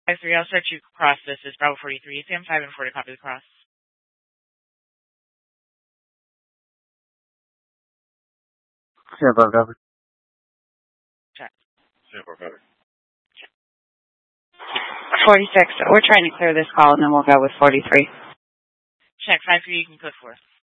5-3, I'll start you cross. This is Bravo 43. Sam 5 and 4 to copy the cross. Singapore covered. Check. Singapore covered. 46. We're trying to clear this call, and then we'll go with 43. Check. 5-3, you can code 4.